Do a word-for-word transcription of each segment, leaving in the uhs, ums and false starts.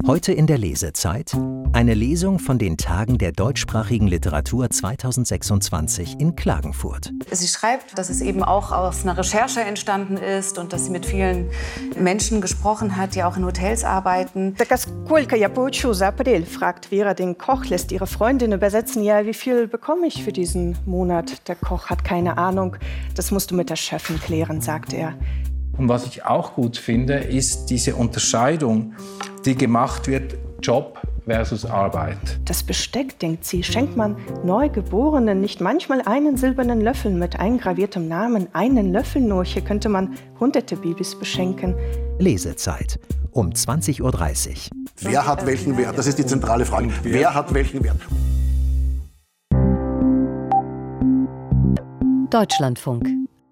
Heute in der Lesezeit eine Lesung von den Tagen der deutschsprachigen Literatur zweitausendsechsundzwanzig in Klagenfurt. Sie schreibt, dass es eben auch aus einer Recherche entstanden ist und dass sie mit vielen Menschen gesprochen hat, die auch in Hotels arbeiten. «Так сколько я получу за апрель?» fragt Vera den Koch, lässt ihre Freundin übersetzen. Ja, wie viel bekomme ich für diesen Monat? Der Koch hat keine Ahnung. Das musst du mit der Chefin klären, sagt er. Und was ich auch gut finde, ist diese Unterscheidung, die gemacht wird, Job versus Arbeit. Das Besteck, denkt sie, schenkt man Neugeborenen nicht manchmal einen silbernen Löffel mit eingraviertem Namen. Einen Löffel nur, hier könnte man hunderte Babys beschenken. Lesezeit um zwanzig Uhr dreißig. Wer hat welchen Wert? Das ist die zentrale Frage. Wer hat welchen Wert? Deutschlandfunk.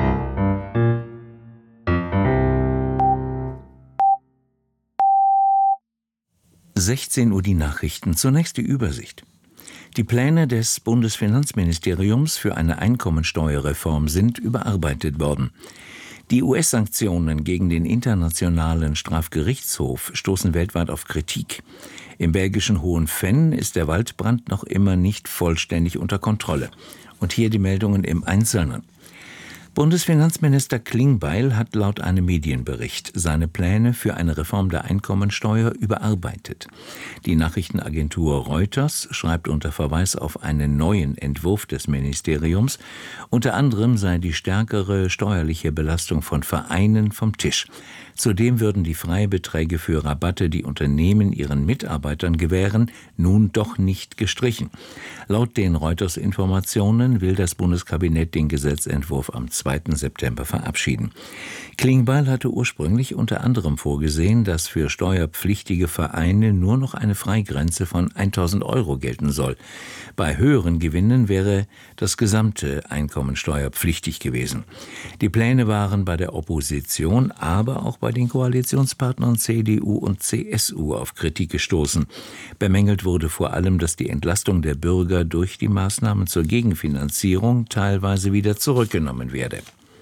sechzehn Uhr die Nachrichten. Zunächst die Übersicht. Die Pläne des Bundesfinanzministeriums für eine Einkommensteuerreform sind überarbeitet worden. Die U S-Sanktionen gegen den Internationalen Strafgerichtshof stoßen weltweit auf Kritik. Im belgischen Hohenvenn ist der Waldbrand noch immer nicht vollständig unter Kontrolle. Und hier die Meldungen im Einzelnen. Bundesfinanzminister Klingbeil hat laut einem Medienbericht seine Pläne für eine Reform der Einkommensteuer überarbeitet. Die Nachrichtenagentur Reuters schreibt unter Verweis auf einen neuen Entwurf des Ministeriums, unter anderem sei die stärkere steuerliche Belastung von Vereinen vom Tisch. Zudem würden die Freibeträge für Rabatte, die Unternehmen ihren Mitarbeitern gewähren, nun doch nicht gestrichen. Laut den Reuters-Informationen will das Bundeskabinett den Gesetzentwurf am zweiten September verabschieden. Klingbeil hatte ursprünglich unter anderem vorgesehen, dass für steuerpflichtige Vereine nur noch eine Freigrenze von tausend Euro gelten soll. Bei höheren Gewinnen wäre das gesamte Einkommensteuerpflichtig gewesen. Die Pläne waren bei der Opposition, aber auch bei den Koalitionspartnern C D U und C S U auf Kritik gestoßen. Bemängelt wurde vor allem, dass die Entlastung der Bürger durch die Maßnahmen zur Gegenfinanzierung teilweise wieder zurückgenommen werde.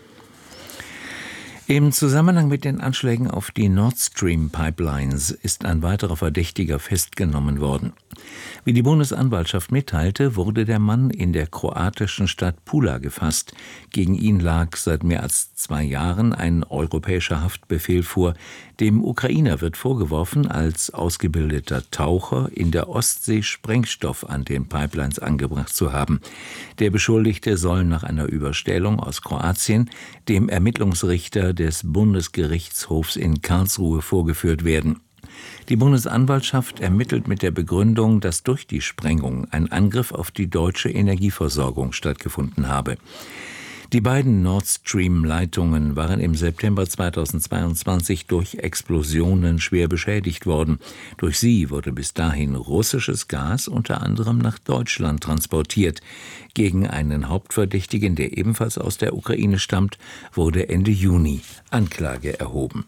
Im Zusammenhang mit den Anschlägen auf die Nord Stream Pipelines ist ein weiterer Verdächtiger festgenommen worden. Wie die Bundesanwaltschaft mitteilte, wurde der Mann in der kroatischen Stadt Pula gefasst. Gegen ihn lag seit mehr als zwei Jahren ein europäischer Haftbefehl vor. Dem Ukrainer wird vorgeworfen, als ausgebildeter Taucher in der Ostsee Sprengstoff an den Pipelines angebracht zu haben. Der Beschuldigte soll nach einer Überstellung aus Kroatien dem Ermittlungsrichter des Bundesgerichtshofs in Karlsruhe vorgeführt werden. Die Bundesanwaltschaft ermittelt mit der Begründung, dass durch die Sprengung ein Angriff auf die deutsche Energieversorgung stattgefunden habe. Die beiden Nord Stream-Leitungen waren im September zweitausendzweiundzwanzig durch Explosionen schwer beschädigt worden. Durch sie wurde bis dahin russisches Gas unter anderem nach Deutschland transportiert. Gegen einen Hauptverdächtigen, der ebenfalls aus der Ukraine stammt, wurde Ende Juni Anklage erhoben.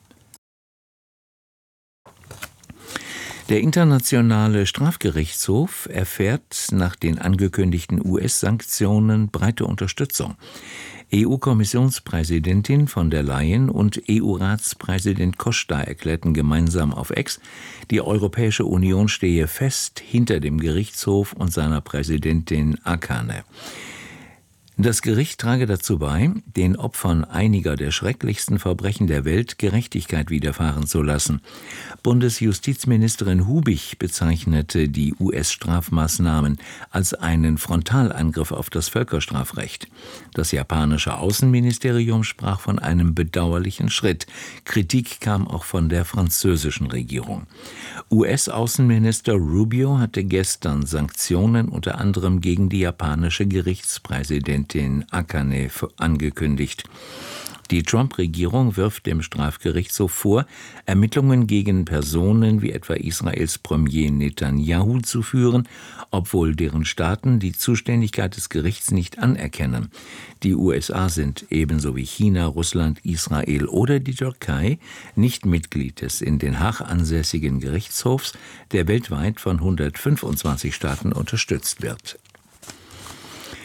Der Internationale Strafgerichtshof erfährt nach den angekündigten U S-Sanktionen breite Unterstützung. E U-Kommissionspräsidentin von der Leyen und E U-Ratspräsident Costa erklärten gemeinsam auf X, die Europäische Union stehe fest hinter dem Gerichtshof und seiner Präsidentin Akane. Das Gericht trage dazu bei, den Opfern einiger der schrecklichsten Verbrechen der Welt Gerechtigkeit widerfahren zu lassen. Bundesjustizministerin Hubich bezeichnete die U S-Strafmaßnahmen als einen Frontalangriff auf das Völkerstrafrecht. Das japanische Außenministerium sprach von einem bedauerlichen Schritt. Kritik kam auch von der französischen Regierung. U S-Außenminister Rubio hatte gestern Sanktionen unter anderem gegen die japanische Gerichtspräsidentin Akane angekündigt. Die Trump-Regierung wirft dem Strafgerichtshof vor, Ermittlungen gegen Personen wie etwa Israels Premier Netanyahu zu führen, obwohl deren Staaten die Zuständigkeit des Gerichts nicht anerkennen. Die U S A sind ebenso wie China, Russland, Israel oder die Türkei nicht Mitglied des in Den Haag ansässigen Gerichtshofs, der weltweit von hundertfünfundzwanzig Staaten unterstützt wird.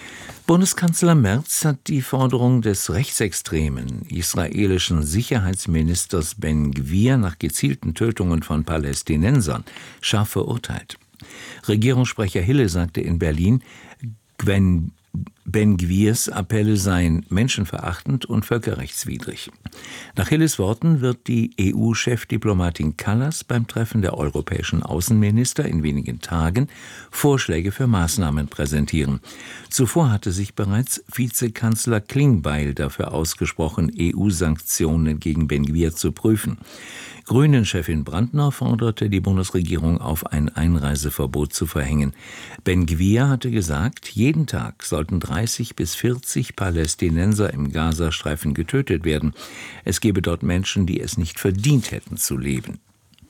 Bundeskanzler Merz hat die Forderung des rechtsextremen israelischen Sicherheitsministers Ben Gvir nach gezielten Tötungen von Palästinensern scharf verurteilt. Regierungssprecher Hille sagte in Berlin, Ben Ben Gvirs Appelle seien menschenverachtend und völkerrechtswidrig. Nach Hilles Worten wird die E U-Chefdiplomatin Kallas beim Treffen der europäischen Außenminister in wenigen Tagen Vorschläge für Maßnahmen präsentieren. Zuvor hatte sich bereits Vizekanzler Klingbeil dafür ausgesprochen, E U-Sanktionen gegen Ben Gvir zu prüfen. Grünen-Chefin Brandner forderte die Bundesregierung auf, ein Einreiseverbot zu verhängen. Ben Gvir hatte gesagt, jeden Tag sollten dreißig bis vierzig Palästinenser im Gazastreifen getötet werden. Es gebe dort Menschen, die es nicht verdient hätten zu leben.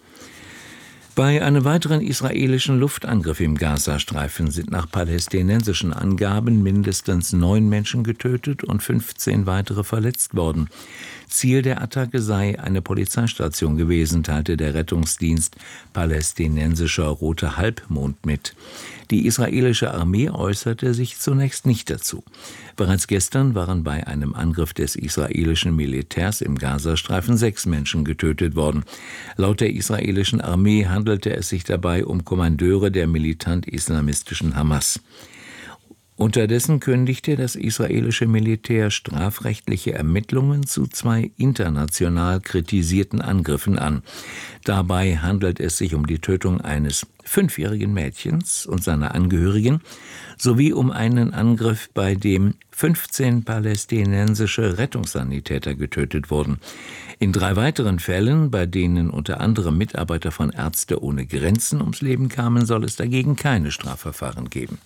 Bei einem weiteren israelischen Luftangriff im Gazastreifen sind nach palästinensischen Angaben mindestens neun Menschen getötet und fünfzehn weitere verletzt worden. Ziel der Attacke sei eine Polizeistation gewesen, teilte der Rettungsdienst Palästinensischer Roter Halbmond mit. Die israelische Armee äußerte sich zunächst nicht dazu. Bereits gestern waren bei einem Angriff des israelischen Militärs im Gazastreifen sechs Menschen getötet worden. Laut der israelischen Armee handelte es sich dabei um Kommandeure der militant-islamistischen Hamas. Unterdessen kündigte das israelische Militär strafrechtliche Ermittlungen zu zwei international kritisierten Angriffen an. Dabei handelt es sich um die Tötung eines fünfjährigen Mädchens und seiner Angehörigen sowie um einen Angriff, bei dem fünfzehn palästinensische Rettungssanitäter getötet wurden. In drei weiteren Fällen, bei denen unter anderem Mitarbeiter von Ärzte ohne Grenzen ums Leben kamen, soll es dagegen keine Strafverfahren geben.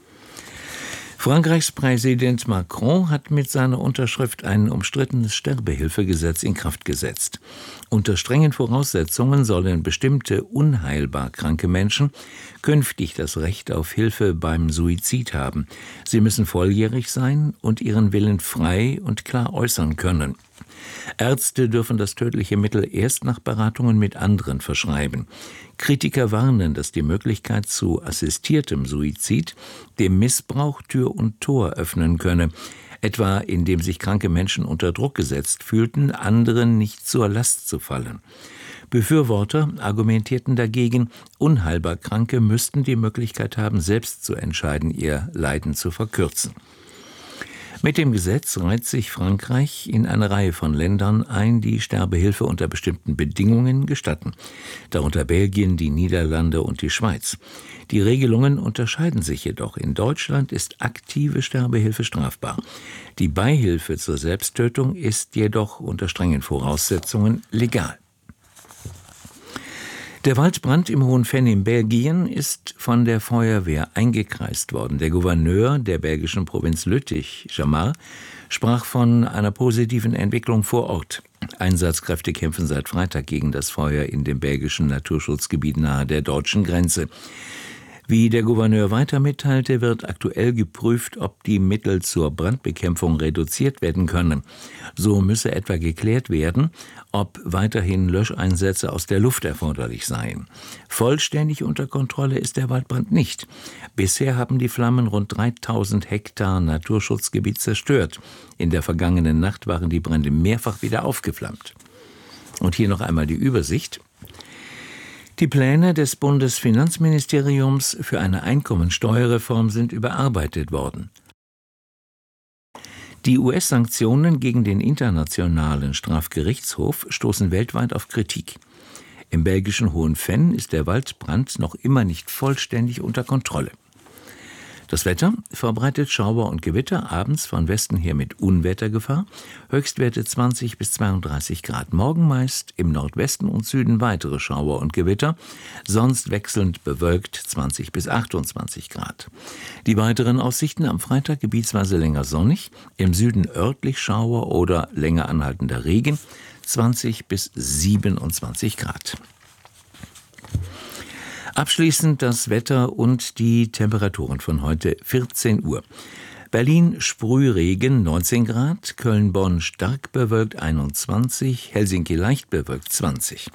Frankreichs Präsident Macron hat mit seiner Unterschrift ein umstrittenes Sterbehilfegesetz in Kraft gesetzt. Unter strengen Voraussetzungen sollen bestimmte unheilbar kranke Menschen künftig das Recht auf Hilfe beim Suizid haben. Sie müssen volljährig sein und ihren Willen frei und klar äußern können. Ärzte dürfen das tödliche Mittel erst nach Beratungen mit anderen verschreiben. Kritiker warnen, dass die Möglichkeit zu assistiertem Suizid dem Missbrauch Tür und Tor öffnen könne, etwa indem sich kranke Menschen unter Druck gesetzt fühlten, anderen nicht zur Last zu fallen. Befürworter argumentierten dagegen, unheilbar Kranke müssten die Möglichkeit haben, selbst zu entscheiden, ihr Leiden zu verkürzen. Mit dem Gesetz reiht sich Frankreich in eine Reihe von Ländern ein, die Sterbehilfe unter bestimmten Bedingungen gestatten, darunter Belgien, die Niederlande und die Schweiz. Die Regelungen unterscheiden sich jedoch. In Deutschland ist aktive Sterbehilfe strafbar. Die Beihilfe zur Selbsttötung ist jedoch unter strengen Voraussetzungen legal. Der Waldbrand im Hohen Venn in Belgien ist von der Feuerwehr eingekreist worden. Der Gouverneur der belgischen Provinz Lüttich, Jamar, sprach von einer positiven Entwicklung vor Ort. Einsatzkräfte kämpfen seit Freitag gegen das Feuer in dem belgischen Naturschutzgebiet nahe der deutschen Grenze. Wie der Gouverneur weiter mitteilte, wird aktuell geprüft, ob die Mittel zur Brandbekämpfung reduziert werden können. So müsse etwa geklärt werden, ob weiterhin Löscheinsätze aus der Luft erforderlich seien. Vollständig unter Kontrolle ist der Waldbrand nicht. Bisher haben die Flammen rund dreitausend Hektar Naturschutzgebiet zerstört. In der vergangenen Nacht waren die Brände mehrfach wieder aufgeflammt. Und hier noch einmal die Übersicht. Die Pläne des Bundesfinanzministeriums für eine Einkommensteuerreform sind überarbeitet worden. Die U S-Sanktionen gegen den Internationalen Strafgerichtshof stoßen weltweit auf Kritik. Im belgischen Hohen Venn ist der Waldbrand noch immer nicht vollständig unter Kontrolle. Das Wetter verbreitet Schauer und Gewitter, abends von Westen her mit Unwettergefahr, Höchstwerte zwanzig bis zweiunddreißig Grad. Morgen meist im Nordwesten und Süden weitere Schauer und Gewitter, sonst wechselnd bewölkt zwanzig bis achtundzwanzig Grad. Die weiteren Aussichten am Freitag gebietsweise länger sonnig, im Süden örtlich Schauer oder länger anhaltender Regen, zwanzig bis siebenundzwanzig Grad. Abschließend das Wetter und die Temperaturen von heute vierzehn Uhr. Berlin Sprühregen neunzehn Grad, Köln-Bonn stark bewölkt einundzwanzig, Helsinki leicht bewölkt zwanzig.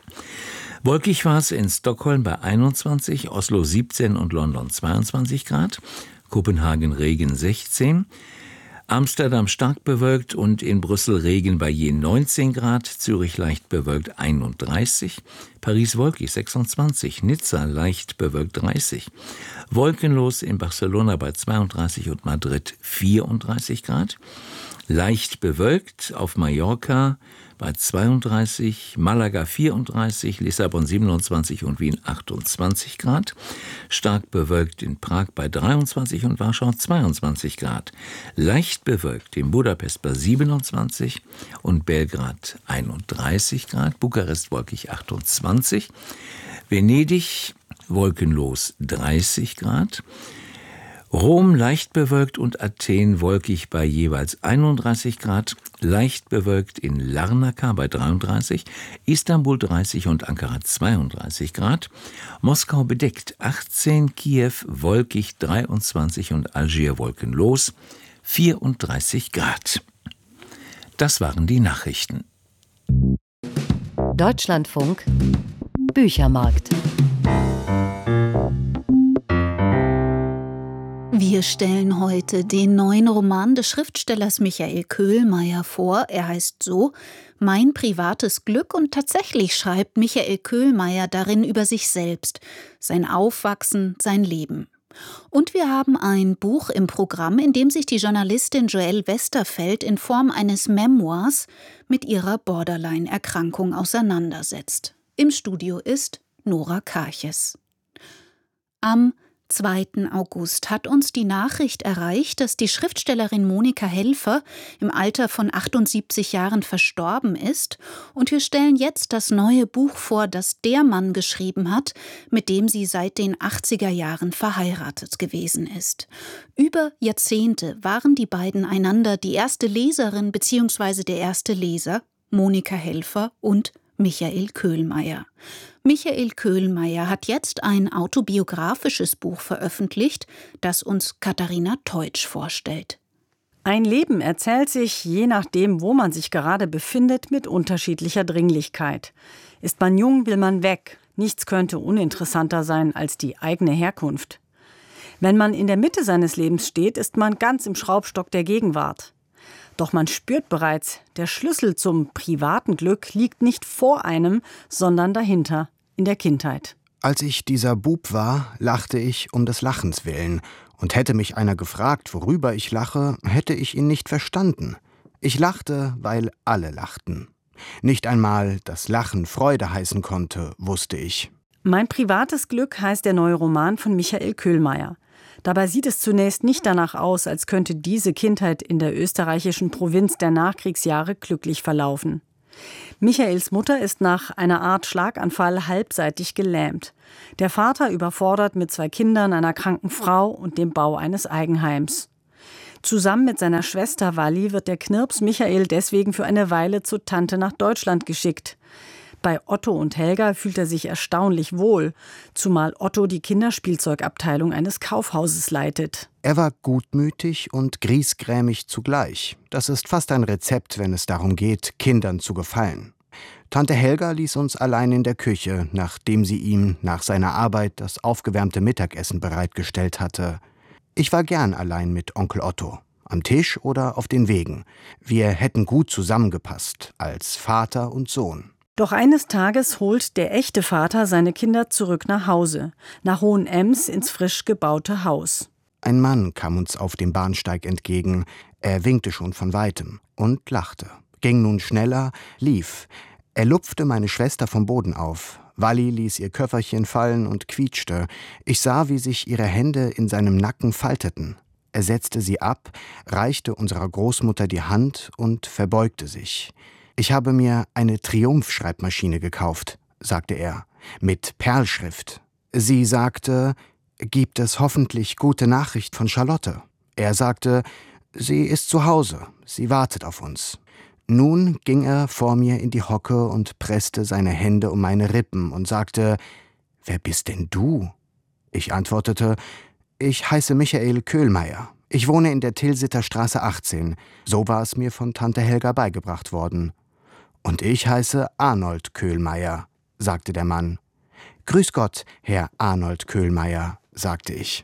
Wolkig war es in Stockholm bei einundzwanzig, Oslo siebzehn und London zweiundzwanzig Grad. Kopenhagen Regen sechzehn, Amsterdam stark bewölkt und in Brüssel Regen bei je neunzehn Grad, Zürich leicht bewölkt einunddreißig, Paris wolkig sechsundzwanzig, Nizza leicht bewölkt dreißig, wolkenlos in Barcelona bei zweiunddreißig und Madrid vierunddreißig Grad, leicht bewölkt auf Mallorca bei zweiunddreißig, Malaga vierunddreißig, Lissabon siebenundzwanzig und Wien achtundzwanzig Grad, stark bewölkt in Prag bei dreiundzwanzig und Warschau zweiundzwanzig Grad, leicht bewölkt in Budapest bei siebenundzwanzig und Belgrad einunddreißig Grad, Bukarest wolkig achtundzwanzig, Venedig wolkenlos dreißig Grad, Rom leicht bewölkt und Athen wolkig bei jeweils einunddreißig Grad, leicht bewölkt in Larnaca bei dreiunddreißig, Istanbul dreißig und Ankara zweiunddreißig Grad, Moskau bedeckt achtzehn, Kiew wolkig dreiundzwanzig und Algier wolkenlos vierunddreißig Grad. Das waren die Nachrichten. Deutschlandfunk Büchermarkt. Wir stellen heute den neuen Roman des Schriftstellers Michael Köhlmeier vor. Er heißt so »Mein privates Glück« und tatsächlich schreibt Michael Köhlmeier darin über sich selbst, sein Aufwachsen, sein Leben. Und wir haben ein Buch im Programm, in dem sich die Journalistin Joelle Westerfeld in Form eines Memoirs mit ihrer Borderline-Erkrankung auseinandersetzt. Im Studio ist Nora Karches. Am zweiten August hat uns die Nachricht erreicht, dass die Schriftstellerin Monika Helfer im Alter von achtundsiebzig Jahren verstorben ist. Und wir stellen jetzt das neue Buch vor, das der Mann geschrieben hat, mit dem sie seit den achtziger Jahren verheiratet gewesen ist. Über Jahrzehnte waren die beiden einander die erste Leserin bzw. der erste Leser, Monika Helfer und Michael Köhlmeier. Michael Köhlmeier hat jetzt ein autobiografisches Buch veröffentlicht, das uns Katharina Teutsch vorstellt. Ein Leben erzählt sich, je nachdem, wo man sich gerade befindet, mit unterschiedlicher Dringlichkeit. Ist man jung, will man weg. Nichts könnte uninteressanter sein als die eigene Herkunft. Wenn man in der Mitte seines Lebens steht, ist man ganz im Schraubstock der Gegenwart. Doch man spürt bereits, der Schlüssel zum privaten Glück liegt nicht vor einem, sondern dahinter, in der Kindheit. Als ich dieser Bub war, lachte ich um des Lachens willen. Und hätte mich einer gefragt, worüber ich lache, hätte ich ihn nicht verstanden. Ich lachte, weil alle lachten. Nicht einmal das Lachen Freude heißen konnte, wusste ich. Mein privates Glück heißt der neue Roman von Michael Köhlmeier. Dabei sieht es zunächst nicht danach aus, als könnte diese Kindheit in der österreichischen Provinz der Nachkriegsjahre glücklich verlaufen. Michaels Mutter ist nach einer Art Schlaganfall halbseitig gelähmt. Der Vater überfordert mit zwei Kindern, einer kranken Frau und dem Bau eines Eigenheims. Zusammen mit seiner Schwester Walli wird der Knirps Michael deswegen für eine Weile zur Tante nach Deutschland geschickt. Bei Otto und Helga fühlt er sich erstaunlich wohl, zumal Otto die Kinderspielzeugabteilung eines Kaufhauses leitet. Er war gutmütig und griesgrämig zugleich. Das ist fast ein Rezept, wenn es darum geht, Kindern zu gefallen. Tante Helga ließ uns allein in der Küche, nachdem sie ihm nach seiner Arbeit das aufgewärmte Mittagessen bereitgestellt hatte. Ich war gern allein mit Onkel Otto, am Tisch oder auf den Wegen. Wir hätten gut zusammengepasst, als Vater und Sohn. Doch eines Tages holt der echte Vater seine Kinder zurück nach Hause, nach Hohenems ins frisch gebaute Haus. Ein Mann kam uns auf dem Bahnsteig entgegen. Er winkte schon von weitem und lachte, ging nun schneller, lief. Er lupfte meine Schwester vom Boden auf. Walli ließ ihr Köfferchen fallen und quietschte. Ich sah, wie sich ihre Hände in seinem Nacken falteten. Er setzte sie ab, reichte unserer Großmutter die Hand und verbeugte sich. »Ich habe mir eine Triumph-Schreibmaschine gekauft«, sagte er, »mit Perlschrift. Sie sagte, gibt es hoffentlich gute Nachricht von Charlotte?« Er sagte, sie ist zu Hause, sie wartet auf uns. Nun ging er vor mir in die Hocke und presste seine Hände um meine Rippen und sagte, »Wer bist denn du?« Ich antwortete, »Ich heiße Michael Köhlmeier. Ich wohne in der Tilsiter Straße achtzehn. So war es mir von Tante Helga beigebracht worden.« »Und ich heiße Arnold Köhlmeier«, sagte der Mann. »Grüß Gott, Herr Arnold Köhlmeier«, sagte ich.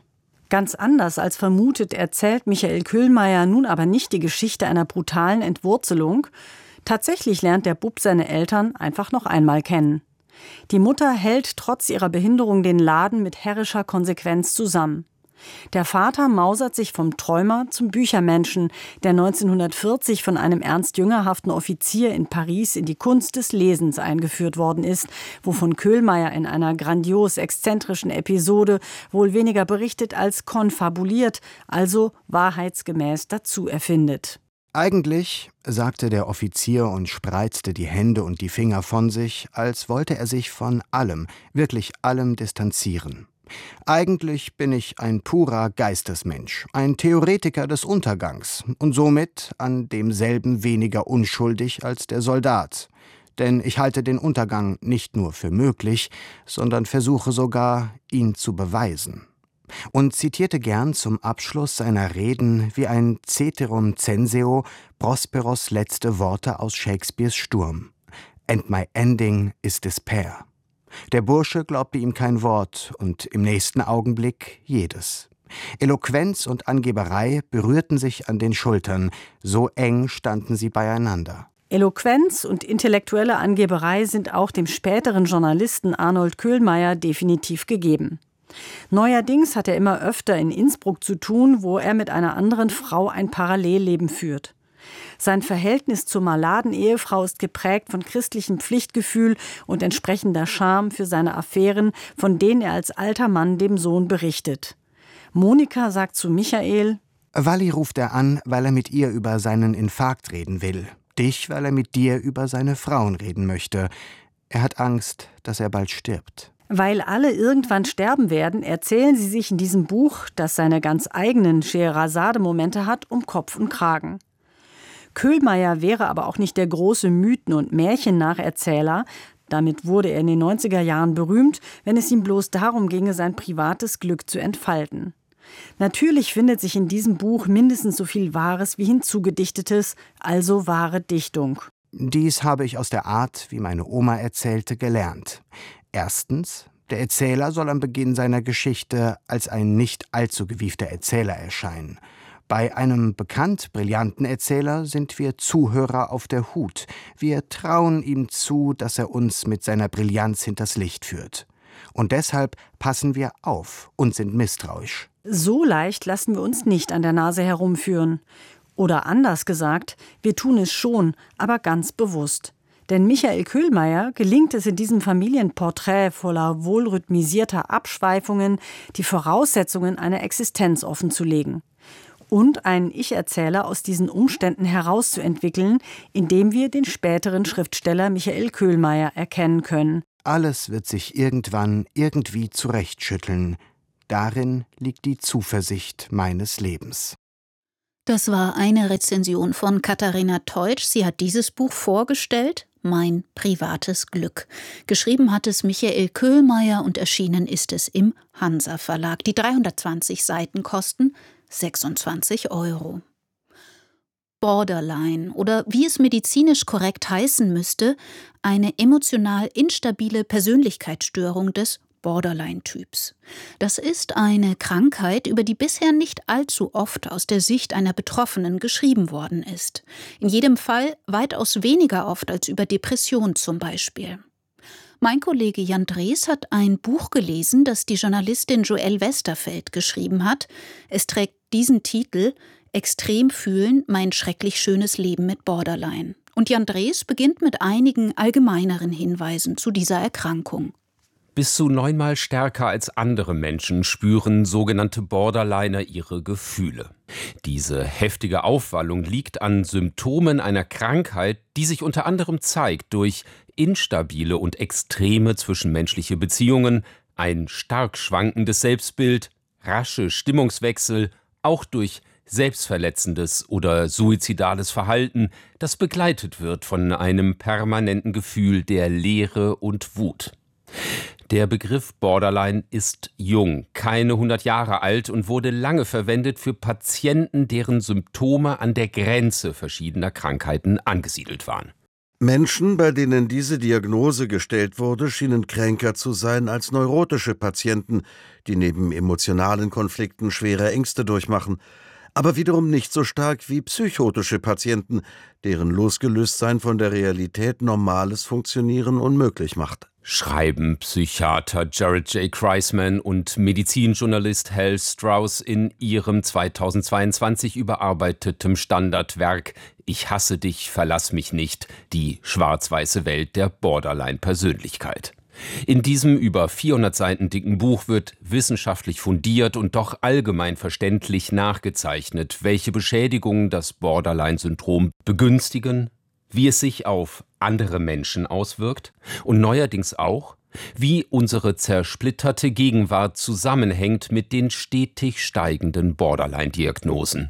Ganz anders als vermutet erzählt Michael Köhlmeier nun aber nicht die Geschichte einer brutalen Entwurzelung. Tatsächlich lernt der Bub seine Eltern einfach noch einmal kennen. Die Mutter hält trotz ihrer Behinderung den Laden mit herrischer Konsequenz zusammen. Der Vater mausert sich vom Träumer zum Büchermenschen, der neunzehnhundertvierzig von einem ernst-jüngerhaften Offizier in Paris in die Kunst des Lesens eingeführt worden ist, wovon Köhlmeier in einer grandios exzentrischen Episode wohl weniger berichtet als konfabuliert, also wahrheitsgemäß dazu erfindet. Eigentlich, sagte der Offizier und spreizte die Hände und die Finger von sich, als wollte er sich von allem, wirklich allem distanzieren. Eigentlich bin ich ein purer Geistesmensch, ein Theoretiker des Untergangs und somit an demselben weniger unschuldig als der Soldat. Denn ich halte den Untergang nicht nur für möglich, sondern versuche sogar, ihn zu beweisen. Und zitierte gern zum Abschluss seiner Reden wie ein Ceterum censeo Prosperos letzte Worte aus Shakespeares Sturm. And my ending is despair. Der Bursche glaubte ihm kein Wort und im nächsten Augenblick jedes. Eloquenz und Angeberei berührten sich an den Schultern, so eng standen sie beieinander. Eloquenz und intellektuelle Angeberei sind auch dem späteren Journalisten Arnold Köhlmeier definitiv gegeben. Neuerdings hat er immer öfter in Innsbruck zu tun, wo er mit einer anderen Frau ein Parallelleben führt. Sein Verhältnis zur Maladen-Ehefrau ist geprägt von christlichem Pflichtgefühl und entsprechender Scham für seine Affären, von denen er als alter Mann dem Sohn berichtet. Monika sagt zu Michael: Walli ruft er an, weil er mit ihr über seinen Infarkt reden will. Dich, weil er mit dir über seine Frauen reden möchte. Er hat Angst, dass er bald stirbt. Weil alle irgendwann sterben werden, erzählen sie sich in diesem Buch, das seine ganz eigenen Scheherazade-Momente hat, um Kopf und Kragen. Köhlmeier wäre aber auch nicht der große Mythen- und Märchennacherzähler. Damit wurde er in den neunziger Jahren berühmt, wenn es ihm bloß darum ginge, sein privates Glück zu entfalten. Natürlich findet sich in diesem Buch mindestens so viel Wahres wie Hinzugedichtetes, also wahre Dichtung. Dies habe ich aus der Art, wie meine Oma erzählte, gelernt. Erstens, der Erzähler soll am Beginn seiner Geschichte als ein nicht allzu gewiefter Erzähler erscheinen. Bei einem bekannt brillanten Erzähler sind wir Zuhörer auf der Hut. Wir trauen ihm zu, dass er uns mit seiner Brillanz hinters Licht führt. Und deshalb passen wir auf und sind misstrauisch. So leicht lassen wir uns nicht an der Nase herumführen. Oder anders gesagt, wir tun es schon, aber ganz bewusst. Denn Michael Köhlmeier gelingt es in diesem Familienporträt voller wohlrhythmisierter Abschweifungen, die Voraussetzungen einer Existenz offenzulegen. Und einen Ich-Erzähler aus diesen Umständen herauszuentwickeln, indem wir den späteren Schriftsteller Michael Köhlmeier erkennen können. Alles wird sich irgendwann irgendwie zurechtschütteln. Darin liegt die Zuversicht meines Lebens. Das war eine Rezension von Katharina Teutsch. Sie hat dieses Buch vorgestellt, Mein privates Glück. Geschrieben hat es Michael Köhlmeier und erschienen ist es im Hansa Verlag. Die dreihundertzwanzig Seiten kosten sechsundzwanzig Euro. Borderline oder wie es medizinisch korrekt heißen müsste, eine emotional instabile Persönlichkeitsstörung des Borderline-Typs. Das ist eine Krankheit, über die bisher nicht allzu oft aus der Sicht einer Betroffenen geschrieben worden ist. In jedem Fall weitaus weniger oft als über Depression zum Beispiel. Mein Kollege Jan Drees hat ein Buch gelesen, das die Journalistin Joelle Westerfeld geschrieben hat. Es trägt diesen Titel »Extrem fühlen, mein schrecklich schönes Leben mit Borderline«. Und Jan Drees beginnt mit einigen allgemeineren Hinweisen zu dieser Erkrankung. Bis zu neunmal stärker als andere Menschen spüren sogenannte Borderliner ihre Gefühle. Diese heftige Aufwallung liegt an Symptomen einer Krankheit, die sich unter anderem zeigt durch instabile und extreme zwischenmenschliche Beziehungen, ein stark schwankendes Selbstbild, rasche Stimmungswechsel, auch durch selbstverletzendes oder suizidales Verhalten, das begleitet wird von einem permanenten Gefühl der Leere und Wut. Der Begriff Borderline ist jung, keine hundert Jahre alt und wurde lange verwendet für Patienten, deren Symptome an der Grenze verschiedener Krankheiten angesiedelt waren. Menschen, bei denen diese Diagnose gestellt wurde, schienen kränker zu sein als neurotische Patienten, die neben emotionalen Konflikten schwere Ängste durchmachen, aber wiederum nicht so stark wie psychotische Patienten, deren Losgelöstsein von der Realität normales Funktionieren unmöglich macht. Schreiben Psychiater Jared J. Kreisman und Medizinjournalist Hal Strauss in ihrem zweitausendzweiundzwanzig überarbeiteten Standardwerk »Ich hasse dich, verlass mich nicht. Die schwarz-weiße Welt der Borderline-Persönlichkeit«. In diesem über vierhundert Seiten dicken Buch wird wissenschaftlich fundiert und doch allgemein verständlich nachgezeichnet, welche Beschädigungen das Borderline-Syndrom begünstigen, wie es sich auf andere Menschen auswirkt und neuerdings auch, wie unsere zersplitterte Gegenwart zusammenhängt mit den stetig steigenden Borderline-Diagnosen.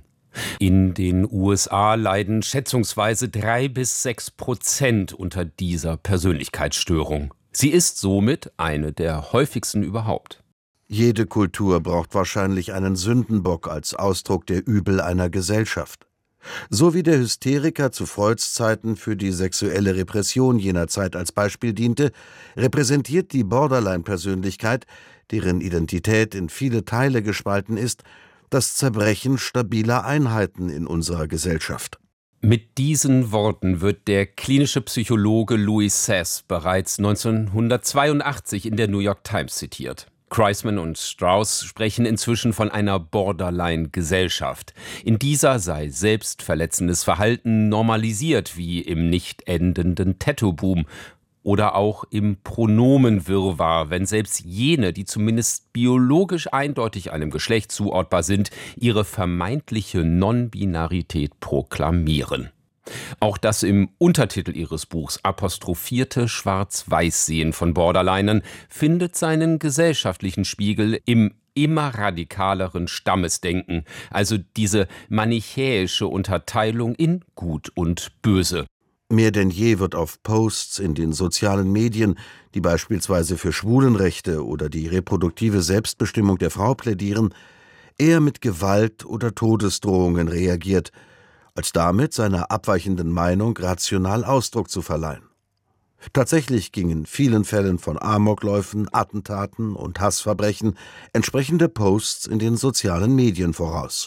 In den U S A leiden schätzungsweise drei bis sechs Prozent unter dieser Persönlichkeitsstörung. Sie ist somit eine der häufigsten überhaupt. Jede Kultur braucht wahrscheinlich einen Sündenbock als Ausdruck der Übel einer Gesellschaft. So wie der Hysteriker zu Freuds Zeiten für die sexuelle Repression jener Zeit als Beispiel diente, repräsentiert die Borderline-Persönlichkeit, deren Identität in viele Teile gespalten ist, das Zerbrechen stabiler Einheiten in unserer Gesellschaft. Mit diesen Worten wird der klinische Psychologe Louis Sess bereits neunzehnhundertzweiundachtzig in der New York Times zitiert. Kreisman und Strauss sprechen inzwischen von einer Borderline-Gesellschaft. In dieser sei selbstverletzendes Verhalten normalisiert, wie im nicht endenden Tattoo-Boom. Oder auch im Pronomenwirrwarr, wenn selbst jene, die zumindest biologisch eindeutig einem Geschlecht zuordbar sind, ihre vermeintliche Non-Binarität proklamieren. Auch das im Untertitel ihres Buchs apostrophierte Schwarz-Weiß-Sehen von Borderlinern findet seinen gesellschaftlichen Spiegel im immer radikaleren Stammesdenken, also diese manichäische Unterteilung in Gut und Böse. Mehr denn je wird auf Posts in den sozialen Medien, die beispielsweise für Schwulenrechte oder die reproduktive Selbstbestimmung der Frau plädieren, eher mit Gewalt oder Todesdrohungen reagiert, als damit seiner abweichenden Meinung rational Ausdruck zu verleihen. Tatsächlich gingen in vielen Fällen von Amokläufen, Attentaten und Hassverbrechen entsprechende Posts in den sozialen Medien voraus.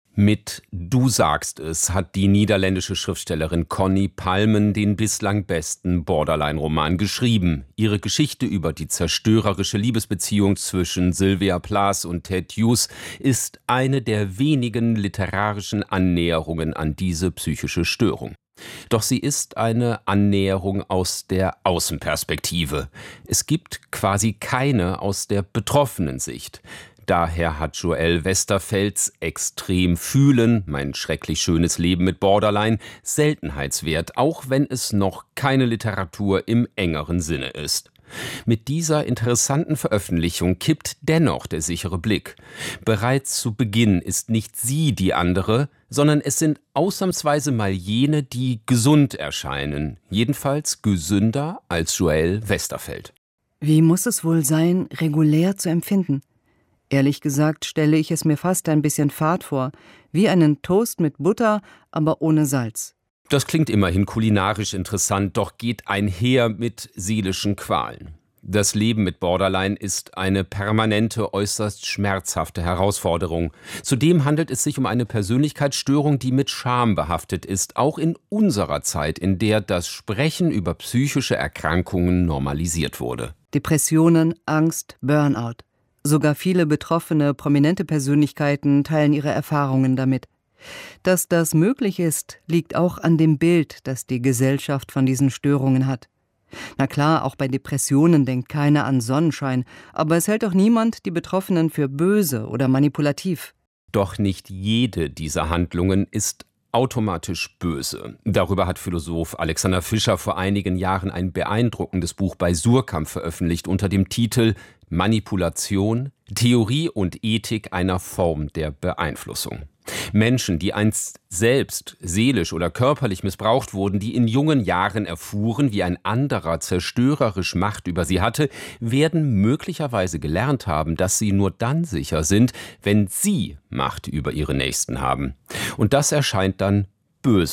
Mit »Du sagst es« hat die niederländische Schriftstellerin Connie Palmen den bislang besten Borderline-Roman geschrieben. Ihre Geschichte über die zerstörerische Liebesbeziehung zwischen Sylvia Plath und Ted Hughes ist eine der wenigen literarischen Annäherungen an diese psychische Störung. Doch sie ist eine Annäherung aus der Außenperspektive. Es gibt quasi keine aus der betroffenen Sicht. Daher hat Joël Westerfelds Extrem fühlen, mein schrecklich schönes Leben mit Borderline, Seltenheitswert, auch wenn es noch keine Literatur im engeren Sinne ist. Mit dieser interessanten Veröffentlichung kippt dennoch der sichere Blick. Bereits zu Beginn ist nicht sie die andere, sondern es sind ausnahmsweise mal jene, die gesund erscheinen, jedenfalls gesünder als Joël Westerfeld. Wie muss es wohl sein, regulär zu empfinden? Ehrlich gesagt stelle ich es mir fast ein bisschen fad vor, wie einen Toast mit Butter, aber ohne Salz. Das klingt immerhin kulinarisch interessant, doch geht einher mit seelischen Qualen. Das Leben mit Borderline ist eine permanente, äußerst schmerzhafte Herausforderung. Zudem handelt es sich um eine Persönlichkeitsstörung, die mit Scham behaftet ist, auch in unserer Zeit, in der das Sprechen über psychische Erkrankungen normalisiert wurde. Depressionen, Angst, Burnout. Sogar viele betroffene, prominente Persönlichkeiten teilen ihre Erfahrungen damit. Dass das möglich ist, liegt auch an dem Bild, das die Gesellschaft von diesen Störungen hat. Na klar, auch bei Depressionen denkt keiner an Sonnenschein, aber es hält auch niemand die Betroffenen für böse oder manipulativ. Doch nicht jede dieser Handlungen ist automatisch böse. Darüber hat Philosoph Alexander Fischer vor einigen Jahren ein beeindruckendes Buch bei Suhrkamp veröffentlicht unter dem Titel Manipulation, Theorie und Ethik einer Form der Beeinflussung. Menschen, die einst selbst seelisch oder körperlich missbraucht wurden, die in jungen Jahren erfuhren, wie ein anderer zerstörerisch Macht über sie hatte, werden möglicherweise gelernt haben, dass sie nur dann sicher sind, wenn sie Macht über ihre Nächsten haben. Und das erscheint dann böse.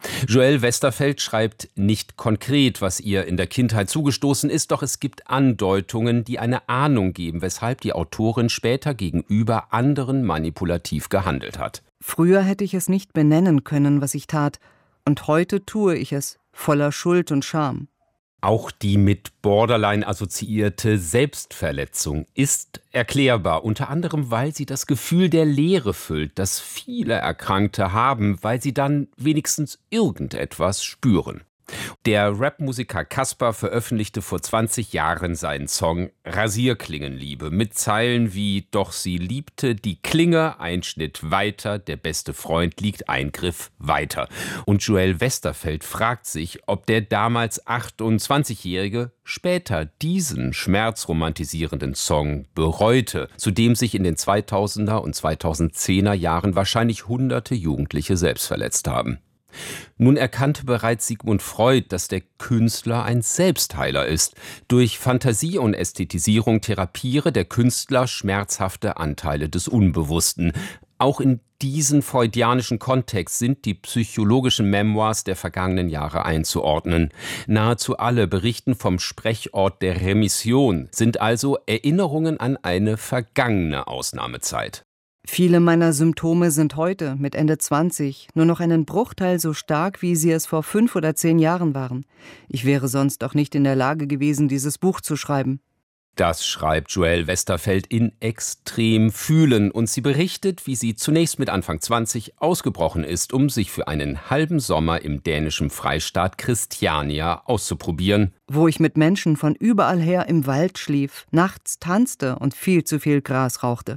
Joelle Westerfeld schreibt nicht konkret, was ihr in der Kindheit zugestoßen ist, doch es gibt Andeutungen, die eine Ahnung geben, weshalb die Autorin später gegenüber anderen manipulativ gehandelt hat. Früher hätte ich es nicht benennen können, was ich tat, und heute tue ich es, voller Schuld und Scham. Auch die mit Borderline assoziierte Selbstverletzung ist erklärbar, unter anderem, weil sie das Gefühl der Leere füllt, das viele Erkrankte haben, weil sie dann wenigstens irgendetwas spüren. Der Rapmusiker Caspar veröffentlichte vor zwanzig Jahren seinen Song Rasierklingenliebe mit Zeilen wie „Doch sie liebte die Klinge, ein Schnitt weiter, der beste Freund liegt ein Griff weiter." Und Joelle Westerfeld fragt sich, ob der damals achtundzwanzigjährige später diesen schmerzromantisierenden Song bereute, zu dem sich in den zweitausender und zweitausendzehner Jahren wahrscheinlich hunderte Jugendliche selbst verletzt haben. Nun erkannte bereits Sigmund Freud, dass der Künstler ein Selbstheiler ist. Durch Fantasie und Ästhetisierung therapiere der Künstler schmerzhafte Anteile des Unbewussten. Auch in diesen freudianischen Kontext sind die psychologischen Memoirs der vergangenen Jahre einzuordnen. Nahezu alle berichten vom Sprechort der Remission, sind also Erinnerungen an eine vergangene Ausnahmezeit. Viele meiner Symptome sind heute, mit Ende zwanzig, nur noch einen Bruchteil so stark, wie sie es vor fünf oder zehn Jahren waren. Ich wäre sonst auch nicht in der Lage gewesen, dieses Buch zu schreiben. Das schreibt Joelle Westerfeld in Extrem fühlen und sie berichtet, wie sie zunächst mit Anfang zwanzig ausgebrochen ist, um sich für einen halben Sommer im dänischen Freistaat Christiania auszuprobieren. Wo ich mit Menschen von überall her im Wald schlief, nachts tanzte und viel zu viel Gras rauchte.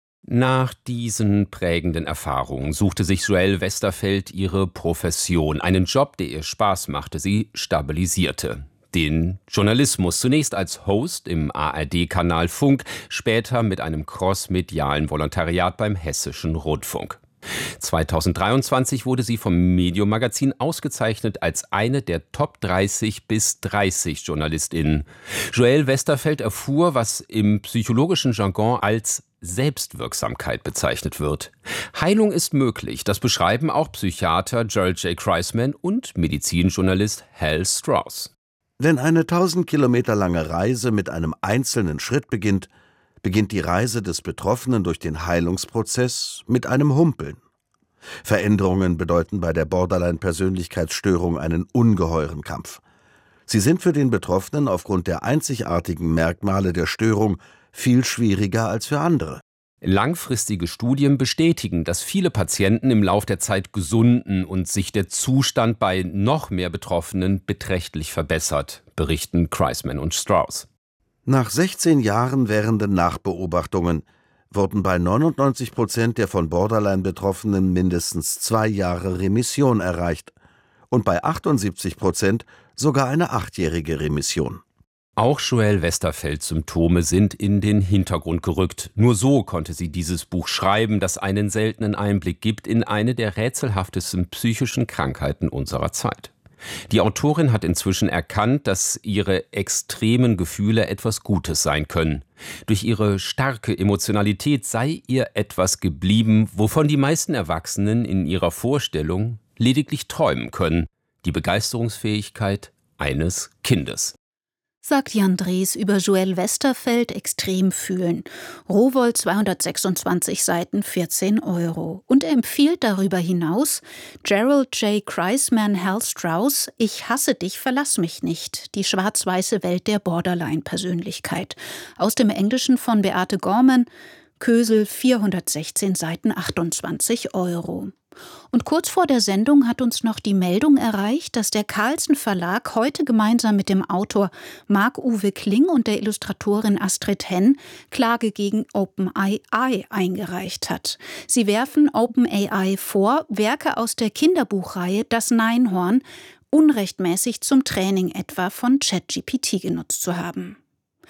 Nach diesen prägenden Erfahrungen suchte sich Joelle Westerfeld ihre Profession, einen Job, der ihr Spaß machte, sie stabilisierte. Den Journalismus, zunächst als Host im A R D-Kanal Funk, später mit einem crossmedialen Volontariat beim Hessischen Rundfunk. zweitausenddreiundzwanzig wurde sie vom Medium-Magazin ausgezeichnet als eine der Top dreißig bis dreißig JournalistInnen. Joelle Westerfeld erfuhr, was im psychologischen Jargon als Selbstwirksamkeit bezeichnet wird. Heilung ist möglich, das beschreiben auch Psychiater Gerald J. Kreisman und Medizinjournalist Hal Strauss. Wenn eine tausend Kilometer lange Reise mit einem einzelnen Schritt beginnt, beginnt die Reise des Betroffenen durch den Heilungsprozess mit einem Humpeln. Veränderungen bedeuten bei der Borderline-Persönlichkeitsstörung einen ungeheuren Kampf. Sie sind für den Betroffenen aufgrund der einzigartigen Merkmale der Störung viel schwieriger als für andere. Langfristige Studien bestätigen, dass viele Patienten im Lauf der Zeit gesunden und sich der Zustand bei noch mehr Betroffenen beträchtlich verbessert, berichten Kreisman und Strauss. Nach sechzehn Jahren währenden Nachbeobachtungen wurden bei neunundneunzig Prozent der von Borderline-Betroffenen mindestens zwei Jahre Remission erreicht und bei achtundsiebzig Prozent sogar eine achtjährige Remission. Auch Joelle Westerfelds Symptome sind in den Hintergrund gerückt. Nur so konnte sie dieses Buch schreiben, das einen seltenen Einblick gibt in eine der rätselhaftesten psychischen Krankheiten unserer Zeit. Die Autorin hat inzwischen erkannt, dass ihre extremen Gefühle etwas Gutes sein können. Durch ihre starke Emotionalität sei ihr etwas geblieben, wovon die meisten Erwachsenen in ihrer Vorstellung lediglich träumen können: die Begeisterungsfähigkeit eines Kindes. Sagt Jan Drees über Joelle Westerfeld, Extrem fühlen. Rowohlt zweihundertsechsundzwanzig Seiten, vierzehn Euro. Und er empfiehlt darüber hinaus Gerald J. Kreisman, Hal Strauss, Ich hasse dich, verlass mich nicht. Die schwarz-weiße Welt der Borderline-Persönlichkeit. Aus dem Englischen von Beate Gorman, Kösel, vierhundertsechzehn Seiten, achtundzwanzig Euro. Und kurz vor der Sendung hat uns noch die Meldung erreicht, dass der Carlsen Verlag heute gemeinsam mit dem Autor Marc-Uwe Kling und der Illustratorin Astrid Henn Klage gegen OpenAI eingereicht hat. Sie werfen OpenAI vor, Werke aus der Kinderbuchreihe Das Neinhorn unrechtmäßig zum Training etwa von ChatGPT genutzt zu haben.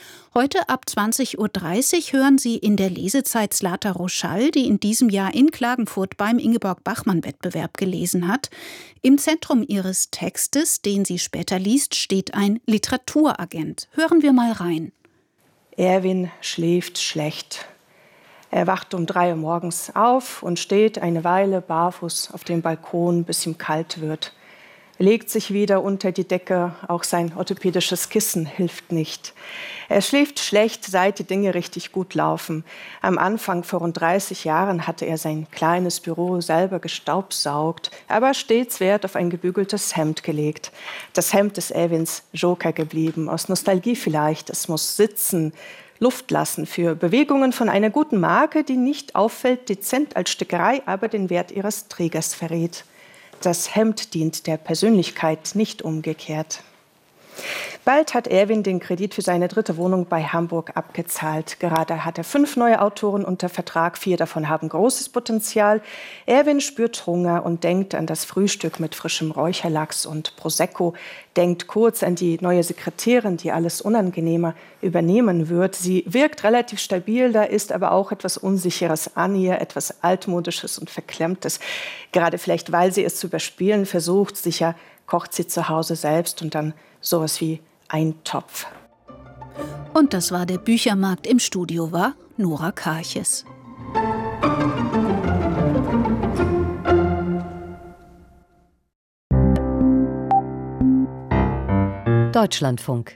Heute ab zwanzig Uhr dreißig hören Sie in der Lesezeit Zlata Roschall, die in diesem Jahr in Klagenfurt beim Ingeborg-Bachmann-Wettbewerb gelesen hat. Im Zentrum ihres Textes, den sie später liest, steht ein Literaturagent. Hören wir mal rein. Erwin schläft schlecht. Er wacht um drei Uhr morgens auf und steht eine Weile barfuß auf dem Balkon, bis ihm kalt wird. Er legt sich wieder unter die Decke, auch sein orthopädisches Kissen hilft nicht. Er schläft schlecht, seit die Dinge richtig gut laufen. Am Anfang, vor rund dreißig Jahren, hatte er sein kleines Büro selber gestaubsaugt, aber stets Wert auf ein gebügeltes Hemd gelegt. Das Hemd ist Erwins Joker geblieben, aus Nostalgie vielleicht. Es muss sitzen, Luft lassen für Bewegungen von einer guten Marke, die nicht auffällt, dezent als Stickerei, aber den Wert ihres Trägers verrät. Das Hemd dient der Persönlichkeit, nicht umgekehrt. Bald hat Erwin den Kredit für seine dritte Wohnung bei Hamburg abgezahlt. Gerade hat er fünf neue Autoren unter Vertrag, vier davon haben großes Potenzial. Erwin spürt Hunger und denkt an das Frühstück mit frischem Räucherlachs und Prosecco, denkt kurz an die neue Sekretärin, die alles unangenehmer übernehmen wird. Sie wirkt relativ stabil, da ist aber auch etwas Unsicheres an ihr, etwas Altmodisches und Verklemmtes. Gerade vielleicht, weil sie es zu überspielen versucht, sicher kocht sie zu Hause selbst und dann sowas wie Eintopf. Und das war der Büchermarkt. Im Studio war Nora Karches. Deutschlandfunk.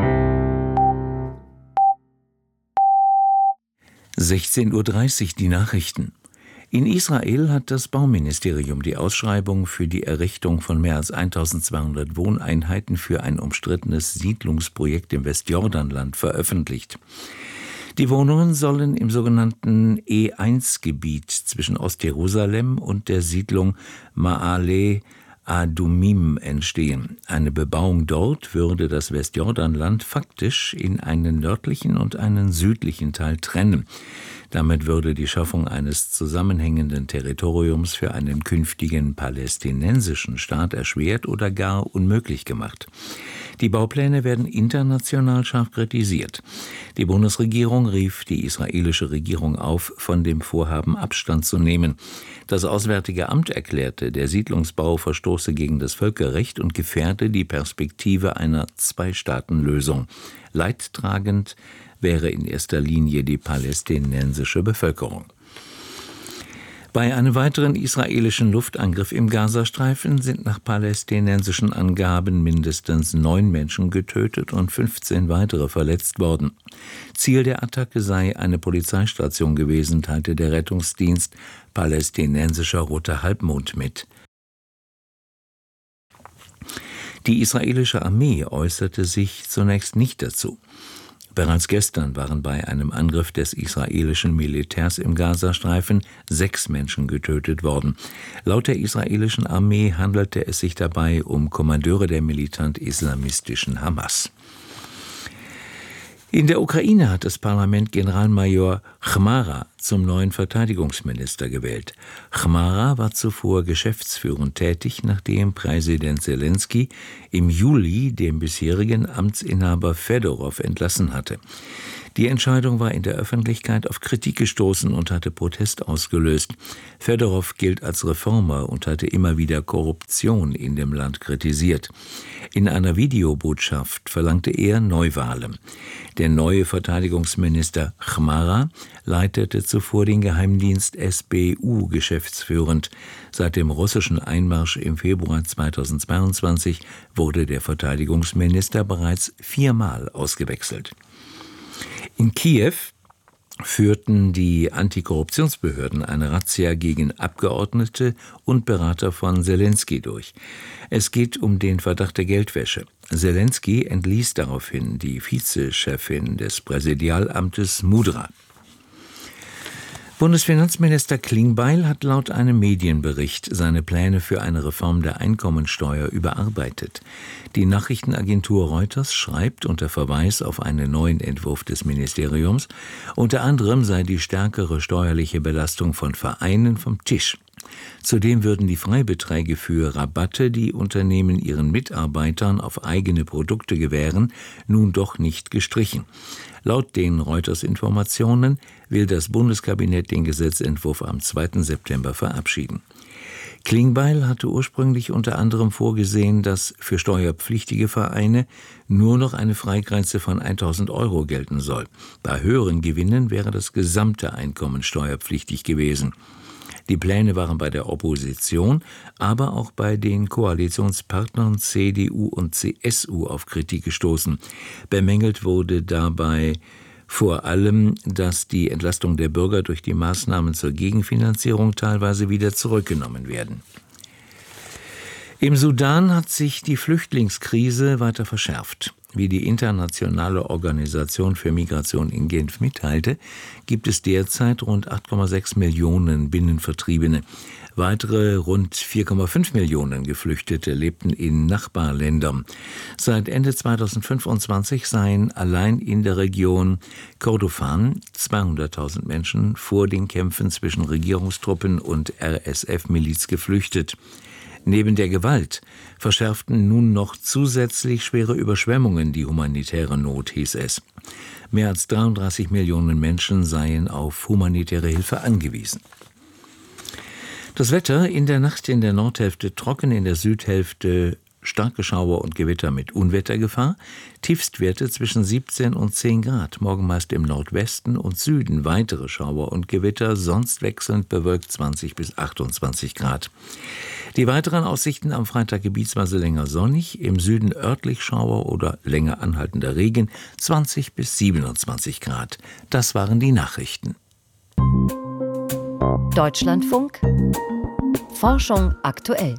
sechzehn Uhr dreißig die Nachrichten. In Israel hat das Bauministerium die Ausschreibung für die Errichtung von mehr als eintausendzweihundert Wohneinheiten für ein umstrittenes Siedlungsprojekt im Westjordanland veröffentlicht. Die Wohnungen sollen im sogenannten E eins Gebiet zwischen Ostjerusalem und der Siedlung Ma'ale Adumim entstehen. Eine Bebauung dort würde das Westjordanland faktisch in einen nördlichen und einen südlichen Teil trennen. Damit würde die Schaffung eines zusammenhängenden Territoriums für einen künftigen palästinensischen Staat erschwert oder gar unmöglich gemacht. Die Baupläne werden international scharf kritisiert. Die Bundesregierung rief die israelische Regierung auf, von dem Vorhaben Abstand zu nehmen. Das Auswärtige Amt erklärte, der Siedlungsbau verstoße gegen das Völkerrecht und gefährde die Perspektive einer Zwei-Staaten-Lösung. Leidtragend wäre in erster Linie die palästinensische Bevölkerung. Bei einem weiteren israelischen Luftangriff im Gazastreifen sind nach palästinensischen Angaben mindestens neun Menschen getötet und fünfzehn weitere verletzt worden. Ziel der Attacke sei eine Polizeistation gewesen, teilte der Rettungsdienst Palästinensischer Roter Halbmond mit. Die israelische Armee äußerte sich zunächst nicht dazu. Bereits gestern waren bei einem Angriff des israelischen Militärs im Gazastreifen sechs Menschen getötet worden. Laut der israelischen Armee handelte es sich dabei um Kommandeure der militant-islamistischen Hamas. In der Ukraine hat das Parlament Generalmajor Chmara zum neuen Verteidigungsminister gewählt. Chmara war zuvor geschäftsführend tätig, nachdem Präsident Selenskyj im Juli den bisherigen Amtsinhaber Fedorow entlassen hatte. Die Entscheidung war in der Öffentlichkeit auf Kritik gestoßen und hatte Protest ausgelöst. Fedorow gilt als Reformer und hatte immer wieder Korruption in dem Land kritisiert. In einer Videobotschaft verlangte er Neuwahlen. Der neue Verteidigungsminister Chmara leitete zuvor den Geheimdienst S B U geschäftsführend. Seit dem russischen Einmarsch im Februar zweitausendzweiundzwanzig wurde der Verteidigungsminister bereits viermal ausgewechselt. In Kiew führten die Antikorruptionsbehörden eine Razzia gegen Abgeordnete und Berater von Selenskyj durch. Es geht um den Verdacht der Geldwäsche. Selenskyj entließ daraufhin die Vizechefin des Präsidialamtes Mudra. Bundesfinanzminister Klingbeil hat laut einem Medienbericht seine Pläne für eine Reform der Einkommensteuer überarbeitet. Die Nachrichtenagentur Reuters schreibt unter Verweis auf einen neuen Entwurf des Ministeriums, unter anderem sei die stärkere steuerliche Belastung von Vereinen vom Tisch. Zudem würden die Freibeträge für Rabatte, die Unternehmen ihren Mitarbeitern auf eigene Produkte gewähren, nun doch nicht gestrichen. Laut den Reuters-Informationen will das Bundeskabinett den Gesetzentwurf am zweiten September verabschieden. Klingbeil hatte ursprünglich unter anderem vorgesehen, dass für steuerpflichtige Vereine nur noch eine Freigrenze von tausend Euro gelten soll. Bei höheren Gewinnen wäre das gesamte Einkommen steuerpflichtig gewesen. Die Pläne waren bei der Opposition, aber auch bei den Koalitionspartnern C D U und C S U auf Kritik gestoßen. Bemängelt wurde dabei vor allem, dass die Entlastung der Bürger durch die Maßnahmen zur Gegenfinanzierung teilweise wieder zurückgenommen werden. Im Sudan hat sich die Flüchtlingskrise weiter verschärft. Wie die Internationale Organisation für Migration in Genf mitteilte, gibt es derzeit rund acht Komma sechs Millionen Binnenvertriebene. Weitere rund vier Komma fünf Millionen Geflüchtete lebten in Nachbarländern. Seit Ende zweitausendfünfundzwanzig seien allein in der Region Kordofan zweihunderttausend Menschen vor den Kämpfen zwischen Regierungstruppen und R S F-Miliz geflüchtet. Neben der Gewalt verschärften nun noch zusätzlich schwere Überschwemmungen die humanitäre Not, hieß es. Mehr als dreiunddreißig Millionen Menschen seien auf humanitäre Hilfe angewiesen. Das Wetter: in der Nacht in der Nordhälfte trocken, in der Südhälfte starke Schauer und Gewitter mit Unwettergefahr. Tiefstwerte zwischen siebzehn und zehn Grad. Morgen meist im Nordwesten und Süden weitere Schauer und Gewitter, sonst wechselnd bewölkt zwanzig bis achtundzwanzig Grad. Die weiteren Aussichten: am Freitag gebietsweise länger sonnig, im Süden örtlich Schauer oder länger anhaltender Regen, zwanzig bis siebenundzwanzig Grad. Das waren die Nachrichten. Deutschlandfunk. Forschung aktuell.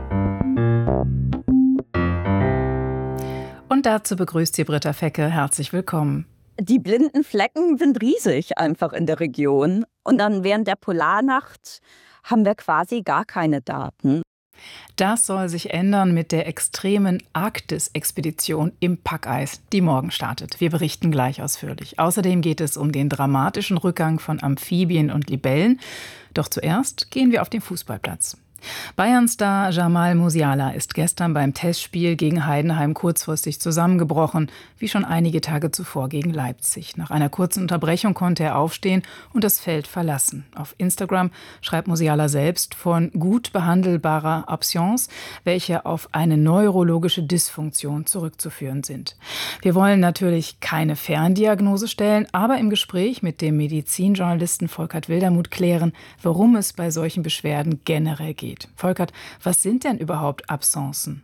Und dazu begrüßt Sie Britta Fecke. Herzlich willkommen. Die blinden Flecken sind riesig einfach in der Region. Und dann während der Polarnacht haben wir quasi gar keine Daten. Das soll sich ändern mit der extremen Arktis-Expedition im Packeis, die morgen startet. Wir berichten gleich ausführlich. Außerdem geht es um den dramatischen Rückgang von Amphibien und Libellen. Doch zuerst gehen wir auf den Fußballplatz. Bayern-Star Jamal Musiala ist gestern beim Testspiel gegen Heidenheim kurzfristig zusammengebrochen, wie schon einige Tage zuvor gegen Leipzig. Nach einer kurzen Unterbrechung konnte er aufstehen und das Feld verlassen. Auf Instagram schreibt Musiala selbst von gut behandelbarer Absence, welche auf eine neurologische Dysfunktion zurückzuführen sind. Wir wollen natürlich keine Ferndiagnose stellen, aber im Gespräch mit dem Medizinjournalisten Volkert Wildermuth klären, warum es bei solchen Beschwerden generell geht. Volkert, was sind denn überhaupt Absencen?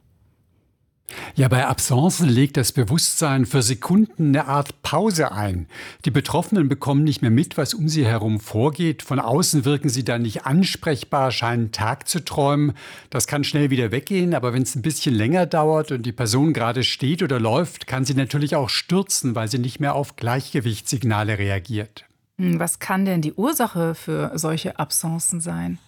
Ja, bei Absencen legt das Bewusstsein für Sekunden eine Art Pause ein. Die Betroffenen bekommen nicht mehr mit, was um sie herum vorgeht. Von außen wirken sie dann nicht ansprechbar, scheinen Tag zu träumen. Das kann schnell wieder weggehen, aber wenn es ein bisschen länger dauert und die Person gerade steht oder läuft, kann sie natürlich auch stürzen, weil sie nicht mehr auf Gleichgewichtssignale reagiert. Was kann denn die Ursache für solche Absencen sein?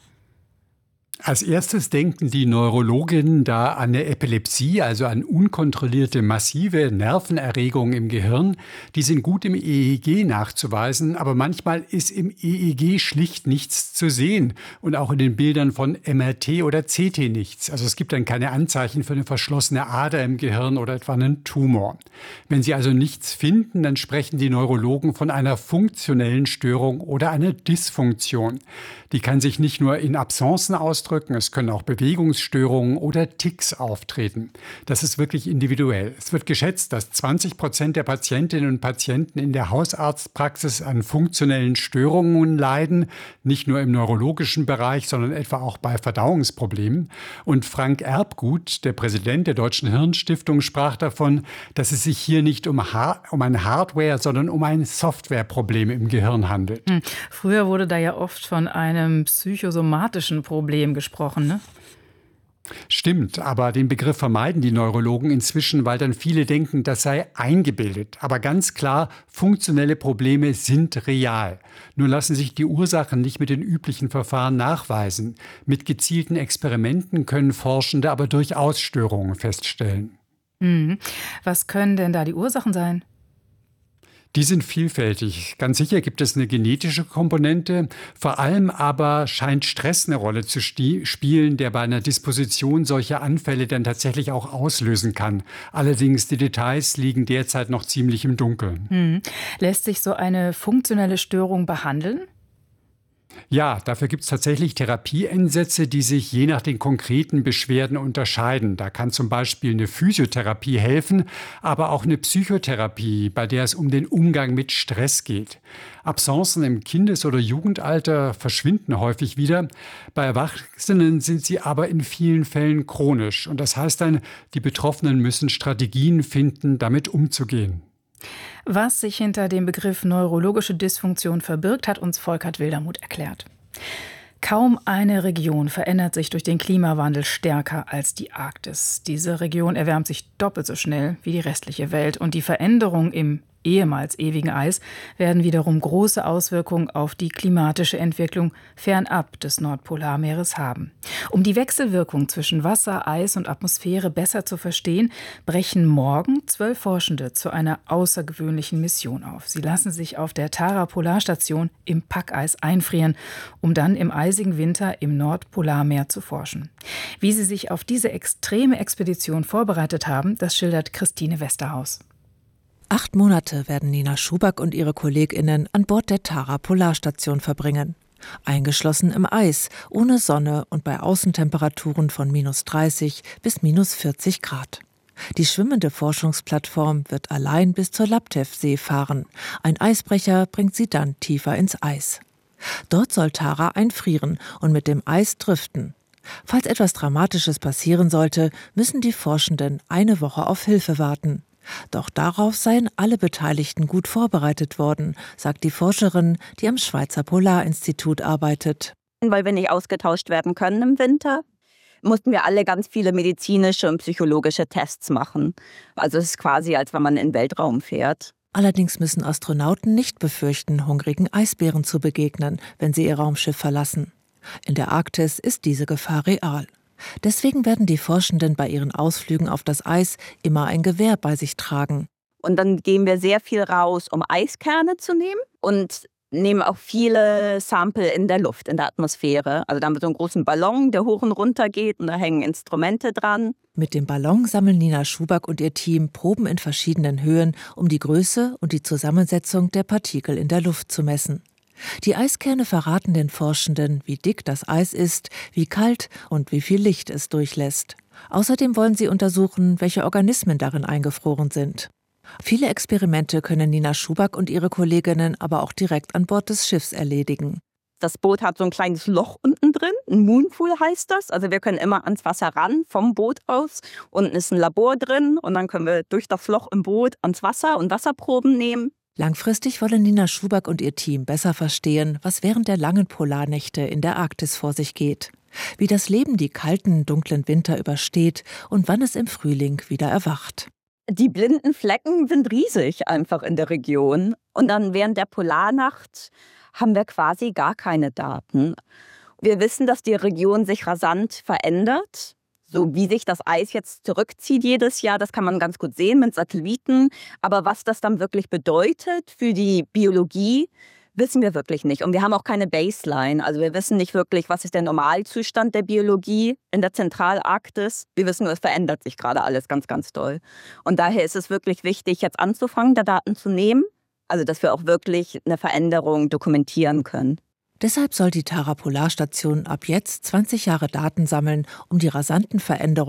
Als erstes denken die Neurologinnen da an eine Epilepsie, also an unkontrollierte massive Nervenerregungen im Gehirn. Die sind gut im E E G nachzuweisen, aber manchmal ist im E E G schlicht nichts zu sehen und auch in den Bildern von M R T oder C T nichts. Also es gibt dann keine Anzeichen für eine verschlossene Ader im Gehirn oder etwa einen Tumor. Wenn sie also nichts finden, dann sprechen die Neurologen von einer funktionellen Störung oder einer Dysfunktion. Die kann sich nicht nur in Absencen ausdrücken, es können auch Bewegungsstörungen oder Tics auftreten. Das ist wirklich individuell. Es wird geschätzt, dass zwanzig Prozent der Patientinnen und Patienten in der Hausarztpraxis an funktionellen Störungen leiden, nicht nur im neurologischen Bereich, sondern etwa auch bei Verdauungsproblemen. Und Frank Erbgut, der Präsident der Deutschen Hirnstiftung, sprach davon, dass es sich hier nicht um, ha- um ein Hardware-, sondern um ein Softwareproblem im Gehirn handelt. Hm. Früher wurde da ja oft von einem psychosomatischen Problem gesprochen, ne? Stimmt, aber den Begriff vermeiden die Neurologen inzwischen, weil dann viele denken, das sei eingebildet. Aber ganz klar, funktionelle Probleme sind real. Nur lassen sich die Ursachen nicht mit den üblichen Verfahren nachweisen. Mit gezielten Experimenten können Forschende aber durchaus Störungen feststellen. Mhm. Was können denn da die Ursachen sein? Die sind vielfältig. Ganz sicher gibt es eine genetische Komponente. Vor allem aber scheint Stress eine Rolle zu sti- spielen, der bei einer Disposition solche Anfälle dann tatsächlich auch auslösen kann. Allerdings, die Details liegen derzeit noch ziemlich im Dunkeln. Hm. Lässt sich so eine funktionelle Störung behandeln? Ja, dafür gibt es tatsächlich Therapieansätze, die sich je nach den konkreten Beschwerden unterscheiden. Da kann zum Beispiel eine Physiotherapie helfen, aber auch eine Psychotherapie, bei der es um den Umgang mit Stress geht. Absencen im Kindes- oder Jugendalter verschwinden häufig wieder. Bei Erwachsenen sind sie aber in vielen Fällen chronisch. Und das heißt dann, die Betroffenen müssen Strategien finden, damit umzugehen. Was sich hinter dem Begriff neurologische Dysfunktion verbirgt, hat uns Volkert Wildermuth erklärt. Kaum eine Region verändert sich durch den Klimawandel stärker als die Arktis. Diese Region erwärmt sich doppelt so schnell wie die restliche Welt. Und die Veränderungen im ehemals ewigen Eis werden wiederum große Auswirkungen auf die klimatische Entwicklung fernab des Nordpolarmeeres haben. Um die Wechselwirkung zwischen Wasser, Eis und Atmosphäre besser zu verstehen, brechen morgen zwölf Forschende zu einer außergewöhnlichen Mission auf. Sie lassen sich auf der Tara-Polarstation im Packeis einfrieren, um dann im eisigen Winter im Nordpolarmeer zu forschen. Wie sie sich auf diese extreme Expedition vorbereitet haben, das schildert Christine Westerhaus. Acht Monate werden Nina Schuback und ihre KollegInnen an Bord der Tara-Polarstation verbringen. Eingeschlossen im Eis, ohne Sonne und bei Außentemperaturen von minus dreißig bis minus vierzig Grad. Die schwimmende Forschungsplattform wird allein bis zur Laptev-See fahren. Ein Eisbrecher bringt sie dann tiefer ins Eis. Dort soll Tara einfrieren und mit dem Eis driften. Falls etwas Dramatisches passieren sollte, müssen die Forschenden eine Woche auf Hilfe warten. Doch darauf seien alle Beteiligten gut vorbereitet worden, sagt die Forscherin, die am Schweizer Polarinstitut arbeitet. Weil wir nicht ausgetauscht werden können im Winter, mussten wir alle ganz viele medizinische und psychologische Tests machen. Also es ist quasi, als wenn man in den Weltraum fährt. Allerdings müssen Astronauten nicht befürchten, hungrigen Eisbären zu begegnen, wenn sie ihr Raumschiff verlassen. In der Arktis ist diese Gefahr real. Deswegen werden die Forschenden bei ihren Ausflügen auf das Eis immer ein Gewehr bei sich tragen. Und dann gehen wir sehr viel raus, um Eiskerne zu nehmen und nehmen auch viele Sample in der Luft, in der Atmosphäre. Also da haben wir so einen großen Ballon, der hoch und runter geht und da hängen Instrumente dran. Mit dem Ballon sammeln Nina Schuback und ihr Team Proben in verschiedenen Höhen, um die Größe und die Zusammensetzung der Partikel in der Luft zu messen. Die Eiskerne verraten den Forschenden, wie dick das Eis ist, wie kalt und wie viel Licht es durchlässt. Außerdem wollen sie untersuchen, welche Organismen darin eingefroren sind. Viele Experimente können Nina Schuback und ihre Kolleginnen aber auch direkt an Bord des Schiffs erledigen. Das Boot hat so ein kleines Loch unten drin, ein Moonpool heißt das. Also wir können immer ans Wasser ran, vom Boot aus. Unten ist ein Labor drin und dann können wir durch das Loch im Boot ans Wasser und Wasserproben nehmen. Langfristig wollen Nina Schuback und ihr Team besser verstehen, was während der langen Polarnächte in der Arktis vor sich geht. Wie das Leben die kalten, dunklen Winter übersteht und wann es im Frühling wieder erwacht. Die blinden Flecken sind riesig einfach in der Region. Und dann während der Polarnacht haben wir quasi gar keine Daten. Wir wissen, dass die Region sich rasant verändert. So wie sich das Eis jetzt zurückzieht jedes Jahr, das kann man ganz gut sehen mit Satelliten. Aber was das dann wirklich bedeutet für die Biologie, wissen wir wirklich nicht. Und wir haben auch keine Baseline. Also wir wissen nicht wirklich, was ist der Normalzustand der Biologie in der Zentralarktis. Wir wissen nur, es verändert sich gerade alles ganz, ganz doll. Und daher ist es wirklich wichtig, jetzt anzufangen, da Daten zu nehmen. Also dass wir auch wirklich eine Veränderung dokumentieren können. Deshalb soll die Tara-Polarstation ab jetzt zwanzig Jahre Daten sammeln, um die rasanten Veränderungen